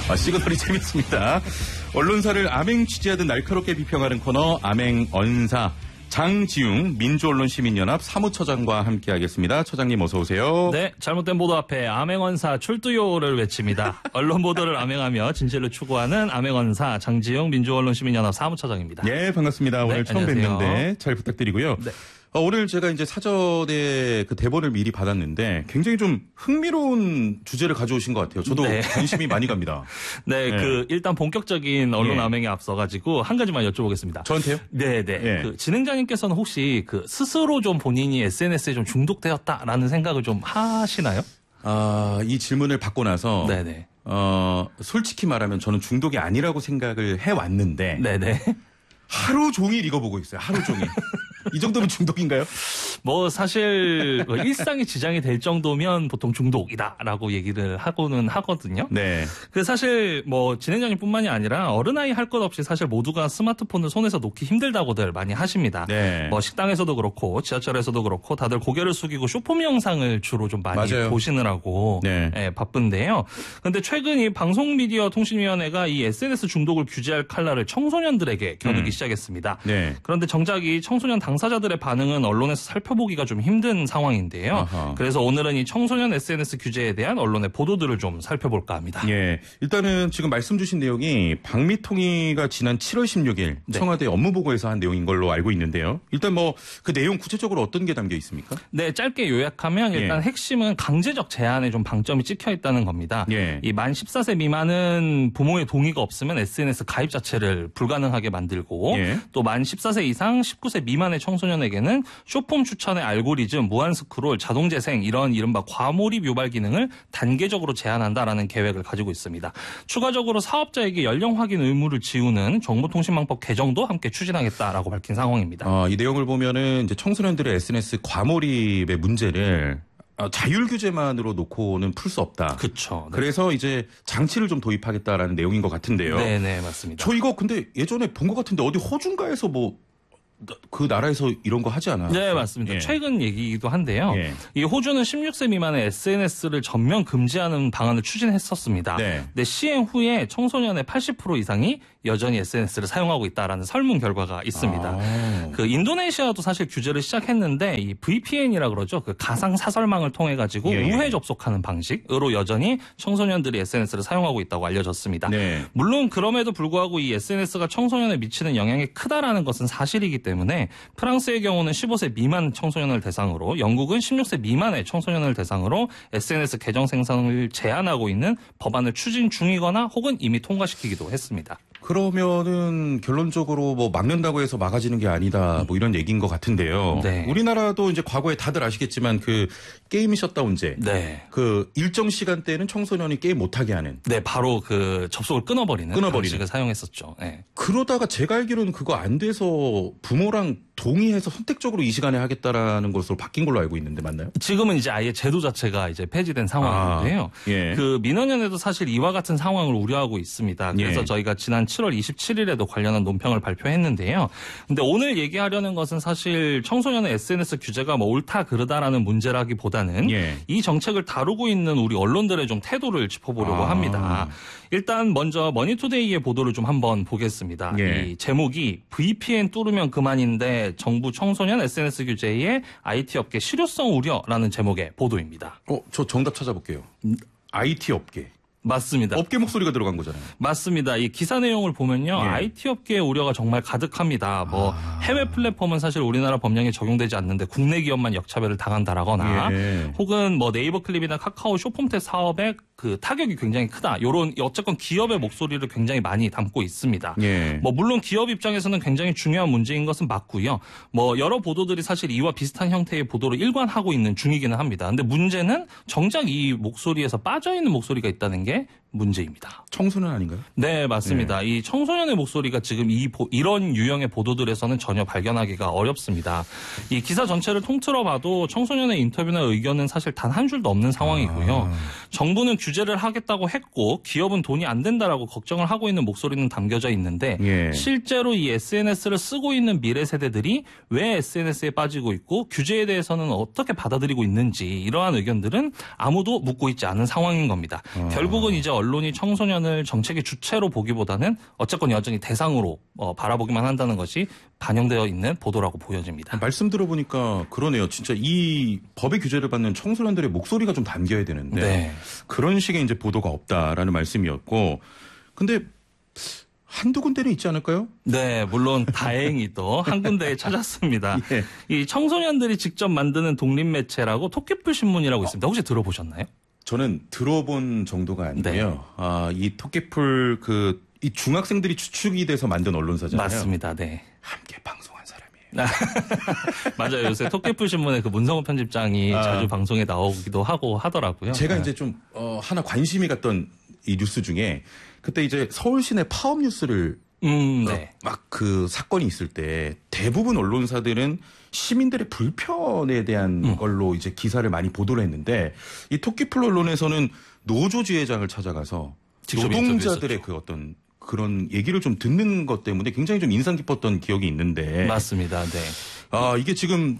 시그널이 재밌습니다. 언론사를 암행 취재하듯 날카롭게 비평하는 코너 암행언사. 장지웅 민주언론시민연합 사무처장과 함께하겠습니다. 처장님 어서 오세요. 네, 잘못된 보도 앞에 암행언사 출두요를 외칩니다. 언론 보도를 암행하며 진실을 추구하는 암행언사 장지웅 민주언론시민연합 사무처장입니다. 네, 반갑습니다. 오늘 처음 안녕하세요. 뵙는데 잘 부탁드리고요. 네. 오늘 제가 이제 사전에 그 대본을 미리 받았는데 굉장히 좀 흥미로운 주제를 가져오신 것 같아요. 저도 네. 관심이 많이 갑니다. 네, 일단 본격적인 언론 예. 암행에 앞서가지고 한 가지만 여쭤보겠습니다. 저한테요? 네. 예. 진행자님께서는 혹시 스스로 좀 본인이 SNS에 좀 중독되었다라는 생각을 좀 하시나요? 이 질문을 받고 나서 네네. 솔직히 말하면 저는 중독이 아니라고 생각을 해왔는데 네네. 하루 종일 이거 보고 있어요. 하루 종일. 이 정도면 중독인가요? 뭐 사실 일상에 지장이 될 정도면 보통 중독이다라고 얘기를 하고는 하거든요. 네. 그 사실 뭐 진행자님뿐만이 아니라 어른아이 할 것 없이 사실 모두가 스마트폰을 손에서 놓기 힘들다고들 많이 하십니다. 네. 뭐 식당에서도 그렇고 지하철에서도 그렇고 다들 고개를 숙이고 쇼폼 영상을 주로 좀 많이 맞아요. 보시느라고 네. 바쁜데요. 근데 최근 이 방송미디어통신위원회가 이 SNS 중독을 규제할 칼날을 청소년들에게 겨누기 시작했습니다. 네. 그런데 정작 이 청소년 당사자들의 반응은 언론에서 살펴보기가 좀 힘든 상황인데요. 아하. 그래서 오늘은 이 청소년 SNS 규제에 대한 언론의 보도들을 좀 살펴볼까 합니다. 예. 일단은 지금 말씀 주신 내용이 박미통위가 지난 7월 16일 네. 청와대 업무보고에서 한 내용인 걸로 알고 있는데요. 일단 뭐 그 내용 구체적으로 어떤 게 담겨 있습니까? 네, 짧게 요약하면 일단 예. 핵심은 강제적 제한에 좀 방점이 찍혀 있다는 겁니다. 예. 이 만 14세 미만은 부모의 동의가 없으면 SNS 가입 자체를 불가능하게 만들고 예. 또 만 14세 이상 19세 미만의 청소년에게는 쇼폼 추천의 알고리즘, 무한 스크롤, 자동 재생 이런 이른바 과몰입 유발 기능을 단계적으로 제한한다라는 계획을 가지고 있습니다. 추가적으로 사업자에게 연령 확인 의무를 지우는 정보통신망법 개정도 함께 추진하겠다라고 밝힌 상황입니다. 이 내용을 보면은 이제 청소년들의 SNS 과몰입의 문제를 자율 규제만으로 놓고는 풀 수 없다. 그렇죠. 네. 그래서 이제 장치를 좀 도입하겠다라는 내용인 것 같은데요. 네, 맞습니다. 저 이거 근데 예전에 본 것 같은데 어디 호주인가에서 뭐 그 나라에서 이런 거 하지 않아요? 네, 맞습니다. 예. 최근 얘기이기도 한데요. 예. 이 호주는 16세 미만의 SNS를 전면 금지하는 방안을 추진했었습니다. 네. 근데 시행 후에 청소년의 80% 이상이 여전히 SNS를 사용하고 있다라는 설문 결과가 있습니다. 그 인도네시아도 사실 규제를 시작했는데 이 VPN이라 그러죠. 그 가상 사설망을 통해 가지고 예. 우회 접속하는 방식으로 여전히 청소년들이 SNS를 사용하고 있다고 알려졌습니다. 네. 물론 그럼에도 불구하고 이 SNS가 청소년에 미치는 영향이 크다라는 것은 사실이기 때문에 프랑스의 경우는 15세 미만 청소년을 대상으로, 영국은 16세 미만의 청소년을 대상으로 SNS 계정 생산을 제한하고 있는 법안을 추진 중이거나 혹은 이미 통과시키기도 했습니다. 그러면은 결론적으로 뭐 막는다고 해서 막아지는 게 아니다 뭐 이런 얘기인 것 같은데요. 네. 우리나라도 이제 과거에 다들 아시겠지만 그 게임 셧다운제, 네. 그 일정 시간대에는 청소년이 게임 못하게 하는. 네, 바로 그 접속을 끊어버리는 방식을 사용했었죠. 네. 그러다가 제가 알기로는 그거 안 돼서 부모랑 동의해서 선택적으로 이 시간에 하겠다라는 것으로 바뀐 걸로 알고 있는데 맞나요? 지금은 이제 아예 제도 자체가 이제 폐지된 상황인데요. 예. 그 민원연에도 사실 이와 같은 상황을 우려하고 있습니다. 그래서 예. 저희가 지난 7월 27일에도 관련한 논평을 발표했는데요. 근데 오늘 얘기하려는 것은 사실 청소년의 SNS 규제가 뭐 옳다 그르다라는 문제라기보다는 예. 이 정책을 다루고 있는 우리 언론들의 좀 태도를 짚어보려고 합니다. 일단 먼저 머니투데이의 보도를 좀 한번 보겠습니다. 예. 이 제목이 VPN 뚫으면 그만인데 정부 청소년 SNS 규제에 IT 업계 실효성 우려라는 제목의 보도입니다. 저 정답 찾아볼게요. IT 업계. 맞습니다. 업계 목소리가 들어간 거잖아요. 맞습니다. 이 기사 내용을 보면요. 예. IT 업계의 우려가 정말 가득합니다. 뭐 해외 플랫폼은 사실 우리나라 법령에 적용되지 않는데 국내 기업만 역차별을 당한다라거나 예. 혹은 뭐 네이버 클립이나 카카오 쇼폼택 사업에 그 타격이 굉장히 크다. 요런 어쨌건 기업의 목소리를 굉장히 많이 담고 있습니다. 예. 뭐 물론 기업 입장에서는 굉장히 중요한 문제인 것은 맞고요. 뭐 여러 보도들이 사실 이와 비슷한 형태의 보도를 일관하고 있는 중이기는 합니다. 근데 문제는 정작 이 목소리에서 빠져 있는 목소리가 있다는 게 문제입니다. 청소년 아닌가요? 네, 맞습니다. 이 청소년의 목소리가 지금 이런 유형의 보도들에서는 전혀 발견하기가 어렵습니다. 이 기사 전체를 통틀어 봐도 청소년의 인터뷰나 의견은 사실 단 한 줄도 없는 상황이고요. 정부는 규제를 하겠다고 했고 기업은 돈이 안 된다라고 걱정을 하고 있는 목소리는 담겨져 있는데 예. 실제로 이 SNS를 쓰고 있는 미래 세대들이 왜 SNS에 빠지고 있고 규제에 대해서는 어떻게 받아들이고 있는지 이러한 의견들은 아무도 묻고 있지 않은 상황인 겁니다. 결국은 이제 언론이 청소년을 정책의 주체로 보기보다는 어쨌건 여전히 대상으로 바라보기만 한다는 것이 반영되어 있는 보도라고 보여집니다. 말씀 들어보니까 그러네요. 진짜 이 법의 규제를 받는 청소년들의 목소리가 좀 담겨야 되는데 네. 그런 식의 이제 보도가 없다라는 말씀이었고, 근데 한두 군데는 있지 않을까요? 네, 물론 다행히도 한 군데에 찾았습니다. 예. 이 청소년들이 직접 만드는 독립매체라고 토끼풀 신문이라고 있습니다. 혹시 들어보셨나요? 저는 들어본 정도가 아니고요. 이 토끼풀 이 중학생들이 추측이 돼서 만든 언론사잖아요. 맞습니다. 네. 함께 방송한 사람이에요. 맞아요. 요새 토끼풀 신문의 그 문성호 편집장이 자주 방송에 나오기도 하고 하더라고요. 제가 네. 이제 좀 하나 관심이 갔던 이 뉴스 중에 그때 이제 서울시내 파업 뉴스를 네. 막 그 사건이 있을 때 대부분 언론사들은 시민들의 불편에 대한 걸로 이제 기사를 많이 보도를 했는데 이 토끼풀 언론에서는 노조 지회장을 찾아가서 직접 노동자들의 그 어떤 그런 얘기를 좀 듣는 것 때문에 굉장히 좀 인상 깊었던 기억이 있는데. 맞습니다. 네. 이게 지금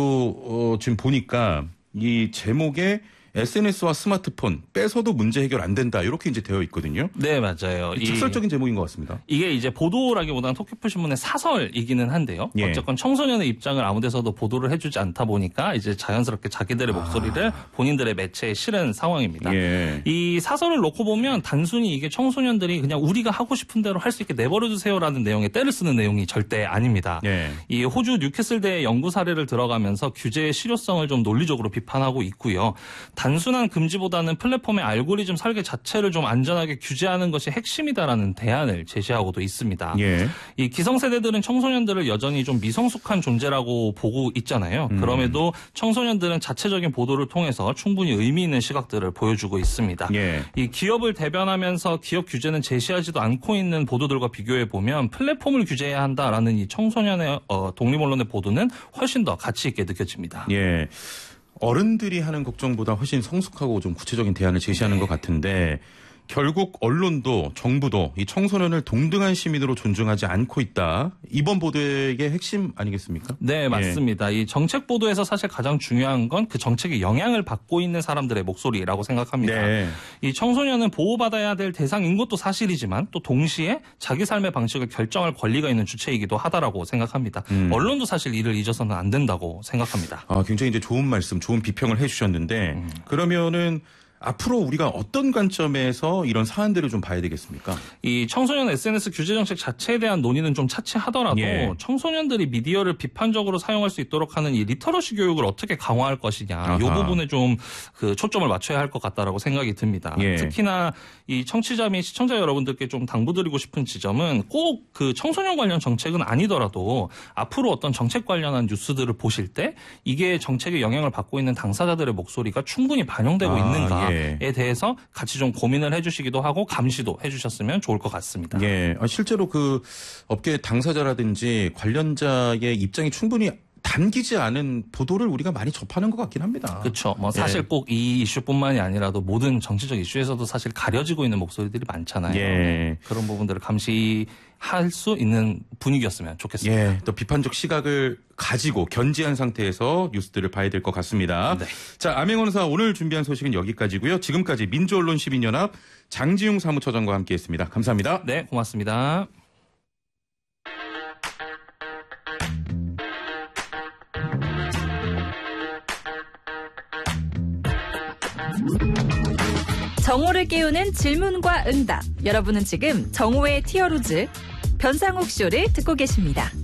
저희도 지금 보니까 이 제목에 SNS와 스마트폰 빼서도 문제 해결 안 된다 이렇게 이제 되어 있거든요. 네, 맞아요. 직설적인 제목인 것 같습니다. 이게 이제 보도라기보다는 토끼풀 신문의 사설이기는 한데요. 예. 어쨌건 청소년의 입장을 아무 데서도 보도를 해주지 않다 보니까 이제 자연스럽게 자기들의 목소리를 본인들의 매체에 실은 상황입니다. 예. 이 사설을 놓고 보면 단순히 이게 청소년들이 그냥 우리가 하고 싶은 대로 할 수 있게 내버려 두세요라는 내용에 때를 쓰는 내용이 절대 아닙니다. 예. 이 호주 뉴캐슬대의 연구 사례를 들어가면서 규제의 실효성을 좀 논리적으로 비판하고 있고요. 단순한 금지보다는 플랫폼의 알고리즘 설계 자체를 좀 안전하게 규제하는 것이 핵심이다라는 대안을 제시하고도 있습니다. 예. 이 기성세대들은 청소년들을 여전히 좀 미성숙한 존재라고 보고 있잖아요. 그럼에도 청소년들은 자체적인 보도를 통해서 충분히 의미 있는 시각들을 보여주고 있습니다. 예. 이 기업을 대변하면서 기업 규제는 제시하지도 않고 있는 보도들과 비교해 보면 플랫폼을 규제해야 한다라는 이 청소년의 독립언론의 보도는 훨씬 더 가치 있게 느껴집니다. 예. 어른들이 하는 걱정보다 훨씬 성숙하고 좀 구체적인 대안을 제시하는 것 같은데 결국 언론도 정부도 이 청소년을 동등한 시민으로 존중하지 않고 있다. 이번 보도의 핵심 아니겠습니까? 네, 맞습니다. 이 정책 보도에서 사실 가장 중요한 건 그 정책의 영향을 받고 있는 사람들의 목소리라고 생각합니다. 네. 이 청소년은 보호받아야 될 대상인 것도 사실이지만 또 동시에 자기 삶의 방식을 결정할 권리가 있는 주체이기도 하다라고 생각합니다. 언론도 사실 이를 잊어서는 안 된다고 생각합니다. 굉장히 이제 좋은 말씀, 좋은 비평을 해주셨는데 그러면은 앞으로 우리가 어떤 관점에서 이런 사안들을 좀 봐야 되겠습니까? 이 청소년 SNS 규제 정책 자체에 대한 논의는 좀 차치하더라도 예. 청소년들이 미디어를 비판적으로 사용할 수 있도록 하는 이 리터러시 교육을 어떻게 강화할 것이냐, 이 부분에 좀 그 초점을 맞춰야 할 것 같다라고 생각이 듭니다. 예. 특히나 이 청취자 및 시청자 여러분들께 좀 당부드리고 싶은 지점은 꼭 그 청소년 관련 정책은 아니더라도 앞으로 어떤 정책 관련한 뉴스들을 보실 때 이게 정책에 영향을 받고 있는 당사자들의 목소리가 충분히 반영되고 있는가에 대해서 같이 좀 고민을 해주시기도 하고 감시도 해주셨으면 좋을 것 같습니다. 예, 실제로 그 업계 당사자라든지 관련자의 입장이 충분히 담기지 않은 보도를 우리가 많이 접하는 것 같긴 합니다. 그렇죠. 뭐 사실 꼭 이 이슈뿐만이 아니라도 모든 정치적 이슈에서도 사실 가려지고 있는 목소리들이 많잖아요. 예. 그런 부분들을 감시할 수 있는 분위기였으면 좋겠습니다. 예, 또 비판적 시각을 가지고 견지한 상태에서 뉴스들을 봐야 될 것 같습니다. 네. 자, 암행언사 오늘 준비한 소식은 여기까지고요. 지금까지 민주언론시민연합 장지용 사무처장과 함께했습니다. 감사합니다. 네, 고맙습니다. 정오를 깨우는 질문과 응답. 여러분은 지금 정오의 티어로즈 변상욱 쇼를 듣고 계십니다.